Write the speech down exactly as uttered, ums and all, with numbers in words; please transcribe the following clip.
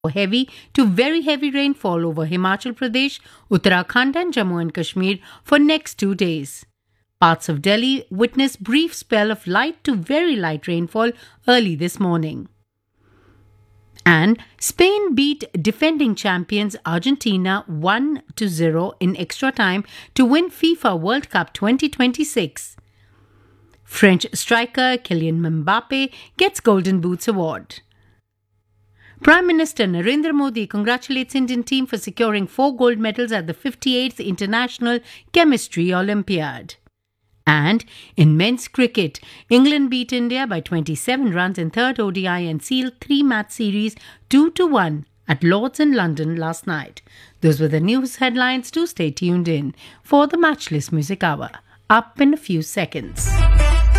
heavy to very heavy rainfall over Himachal Pradesh, Uttarakhand and Jammu and Kashmir for next two days. Parts of Delhi witnessed brief spell of light to very light rainfall early this morning. And Spain beat defending champions Argentina one to zero in extra time to win FIFA World Cup twenty twenty-six. French striker Kylian Mbappe gets Golden Boots award. Prime Minister Narendra Modi congratulates Indian team for securing four gold medals at the fifty-eighth International Chemistry Olympiad. And in men's cricket, England beat India by twenty-seven runs in third O D I and sealed three-match series two to one at Lord's in London last night. Those were the news headlines. Do stay tuned in for the Matchless Music Hour. Up in a few seconds.